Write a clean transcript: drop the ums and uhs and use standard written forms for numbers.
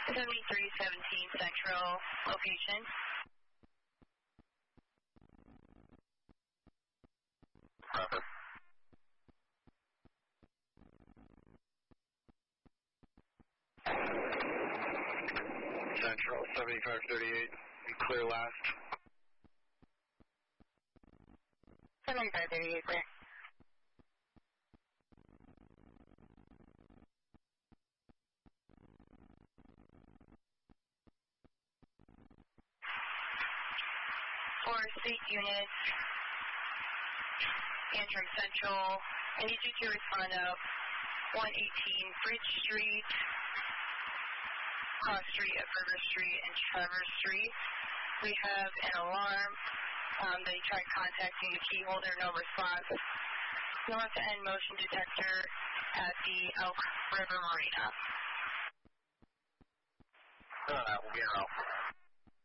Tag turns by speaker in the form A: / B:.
A: 7317 Central location.
B: Copy. Central 7538, clear last.
A: 7538, clear. For state units, Antrim Central, I need you to respond up 118 Bridge Street, Cross Street at River Street and Traverse Street. We have an alarm. They tried contacting the key holder, no response. North end motion detector at the Elk River Marina.
B: We'll get it out.